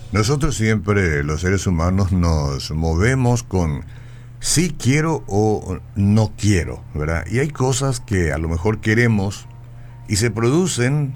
Nosotros siempre, los seres humanos, nos movemos con sí quiero o no quiero, ¿verdad? Y hay cosas que a lo mejor queremos y se producen,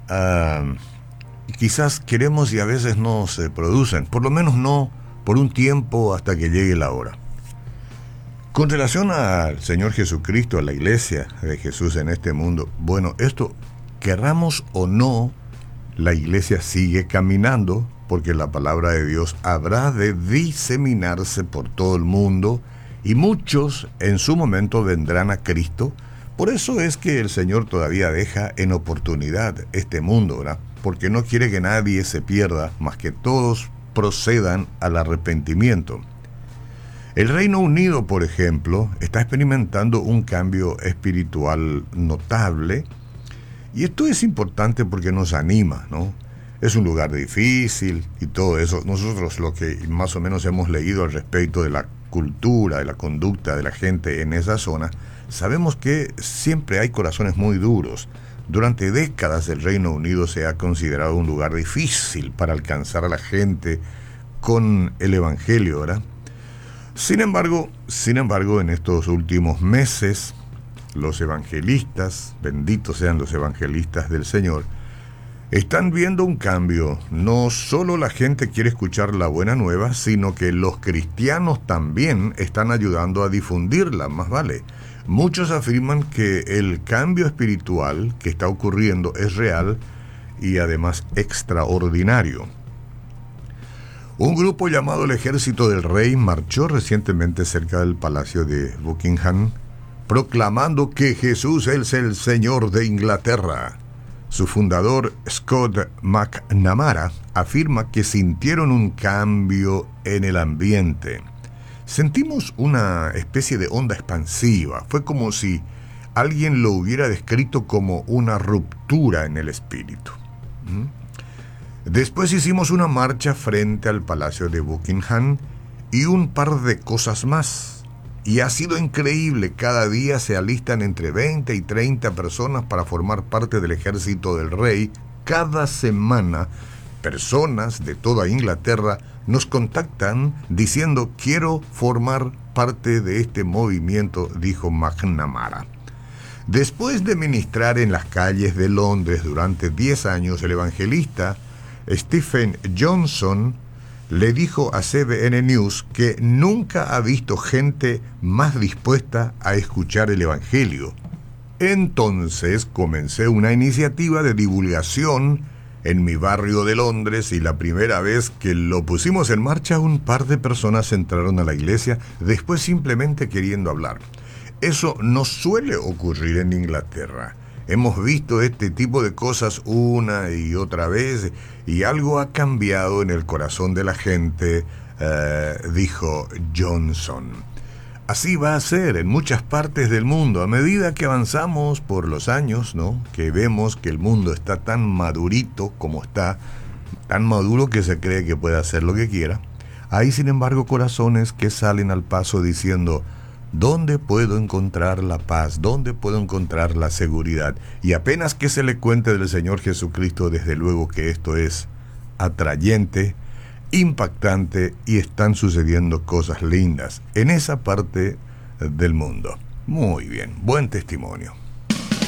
y quizás queremos y a veces no se producen, por lo menos no por un tiempo hasta que llegue la hora. Con relación al Señor Jesucristo, a la iglesia de Jesús en este mundo, bueno, esto, querramos o no, la iglesia sigue caminando porque la palabra de Dios habrá de diseminarse por todo el mundo y muchos en su momento vendrán a Cristo. Por eso es que el Señor todavía deja en oportunidad este mundo, ¿verdad? Porque no quiere que nadie se pierda, más que todos procedan al arrepentimiento. El Reino Unido, por ejemplo, está experimentando un cambio espiritual notable. Y esto es importante porque nos anima, ¿no? Es un lugar difícil y todo eso. Nosotros lo que más o menos hemos leído al respecto de la cultura, de la conducta de la gente en esa zona, sabemos que siempre hay corazones muy duros. Durante décadas el Reino Unido se ha considerado un lugar difícil para alcanzar a la gente con el Evangelio, ¿verdad? Sin embargo, en estos últimos meses, los evangelistas, benditos sean los evangelistas del Señor, están viendo un cambio. No solo la gente quiere escuchar la buena nueva, sino que los cristianos también están ayudando a difundirla, más vale. Muchos afirman que el cambio espiritual que está ocurriendo es real y además extraordinario. Un grupo llamado el Ejército del Rey marchó recientemente cerca del Palacio de Buckingham, proclamando que Jesús es el Señor de Inglaterra. Su fundador, Scott McNamara, afirma que sintieron un cambio en el ambiente. Sentimos una especie de onda expansiva. Fue como si alguien lo hubiera descrito como una ruptura en el espíritu. Después hicimos una marcha frente al Palacio de Buckingham y un par de cosas más. Y ha sido increíble, cada día se alistan entre 20 y 30 personas para formar parte del Ejército del Rey. Cada semana, personas de toda Inglaterra nos contactan diciendo quiero formar parte de este movimiento, dijo McNamara. Después de ministrar en las calles de Londres durante 10 años, el evangelista Stephen Johnson le dijo a CBN News que nunca ha visto gente más dispuesta a escuchar el Evangelio. Entonces comencé una iniciativa de divulgación en mi barrio de Londres y la primera vez que lo pusimos en marcha un par de personas entraron a la iglesia, después simplemente queriendo hablar. Eso no suele ocurrir en Inglaterra. Hemos visto este tipo de cosas una y otra vez y algo ha cambiado en el corazón de la gente, dijo Johnson. Así va a ser en muchas partes del mundo. A medida que avanzamos por los años, ¿no?, que vemos que el mundo está tan madurito como está, tan maduro que se cree que puede hacer lo que quiera, hay sin embargo corazones que salen al paso diciendo: ¿dónde puedo encontrar la paz? ¿Dónde puedo encontrar la seguridad? Y apenas que se le cuente del Señor Jesucristo, desde luego que esto es atrayente, impactante y están sucediendo cosas lindas en esa parte del mundo. Muy bien, buen testimonio.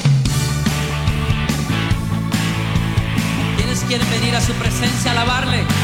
¿Quiénes quieren venir a su presencia a alabarle?